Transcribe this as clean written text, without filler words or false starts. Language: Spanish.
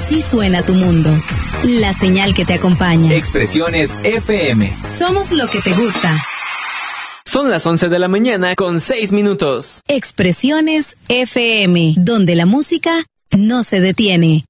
Así suena tu mundo. La señal que te acompaña. Expresiones FM. Somos lo que te gusta. Son las 11 de la mañana con 6 minutos. Expresiones FM, donde la música no se detiene.